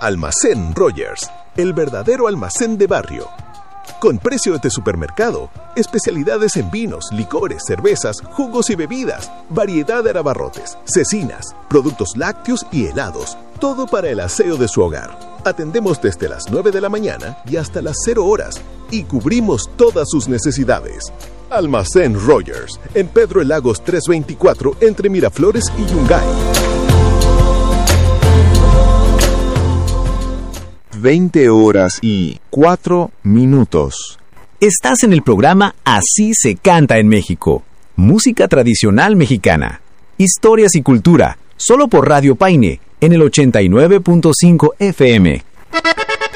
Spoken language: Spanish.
Almacén Rogers, el verdadero almacén de barrio. Con precios de supermercado, especialidades en vinos, licores, cervezas, jugos y bebidas, variedad de abarrotes, cecinas, productos lácteos y helados, todo para el aseo de su hogar. Atendemos desde las 9 de la mañana y hasta las 0 horas y cubrimos todas sus necesidades. Almacén Rogers, en Pedro el Lagos 324, entre Miraflores y Yungay. 20:04. Estás en el programa Así se canta en México. Música tradicional mexicana. Historias y cultura. Solo por Radio Paine, en el 89.5 FM.